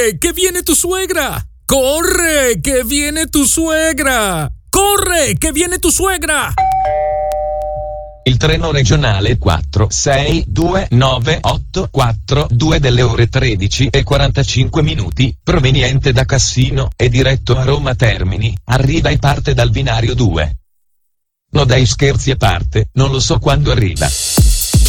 Corre, che viene tu suegra! Corre, che viene tu suegra! Corre, che viene tu suegra! Il treno regionale 4629842 delle ore 13:45, proveniente da Cassino e diretto a Roma Termini, arriva e parte dal binario 2. No dai, scherzi a parte, non lo so quando arriva.